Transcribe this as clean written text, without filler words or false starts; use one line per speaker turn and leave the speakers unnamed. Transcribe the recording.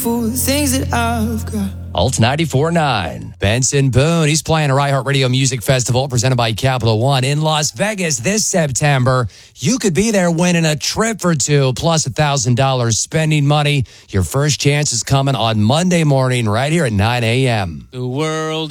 beautiful things that I've got.
Alt 94.9. Benson Boone. He's playing a iHeartRadio Music Festival presented by Capital One in Las Vegas this September. You could be there winning a trip for two plus $1,000 spending money. Your first chance is coming on Monday morning right here at 9 a.m.
The world